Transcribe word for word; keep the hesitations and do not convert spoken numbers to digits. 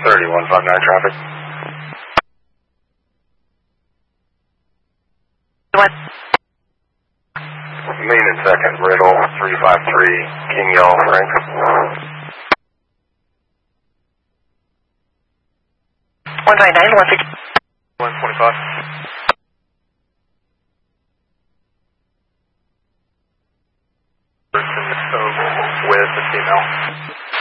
thirty, one five nine traffic. What? Main and second, Riddle, three five three, King Yellow, Frank. one five nine, one fifty. one twenty-five. Person with the female.